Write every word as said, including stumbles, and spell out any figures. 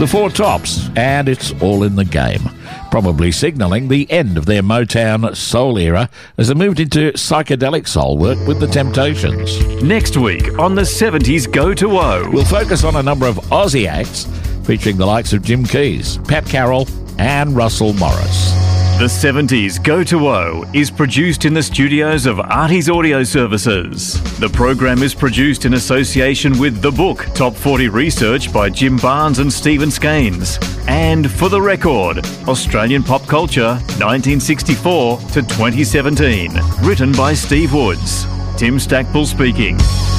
The Four Tops, and It's All in the Game, probably signalling the end of their Motown soul era as they moved into psychedelic soul work with The Temptations. Next week on the seventies Go to O, We'll focus on a number of Aussie acts featuring the likes of Jim Keys, Pat Carroll and Russell Morris. The seventies Go to O is produced in the studios of Artie's Audio Services. The program is produced in association with The Book, Top forty Research by Jim Barnes and Stephen Scaines. And For the Record, Australian Pop Culture, nineteen sixty-four to twenty seventeen. Written by Steve Woods. Tim Stackpole speaking.